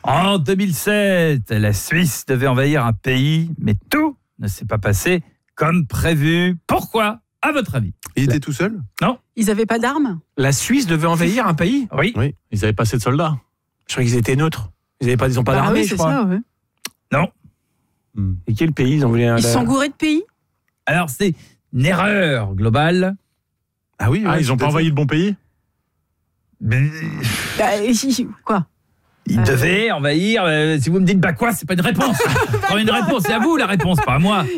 En 2007, la Suisse devait envahir un pays, mais tout ne s'est pas passé comme prévu. Pourquoi, à votre avis? Il était tout seul? Non. Ils n'avaient pas d'armes? La Suisse devait envahir un pays? Oui. Ils n'avaient pas assez de soldats. Je croyais qu'ils étaient neutres. Ils n'ont pas d'armée, oui, je c'est crois. ça, ouais. Non. Et quel pays ils ont voulu Ils sont gourés de pays? Alors, c'est une erreur globale. Ah oui, ils n'ont pas envahi le bon pays? Quoi? Ils devaient envahir. Si vous me dites quoi, c'est pas une réponse. Prenez une réponse, c'est à vous la réponse, pas à moi.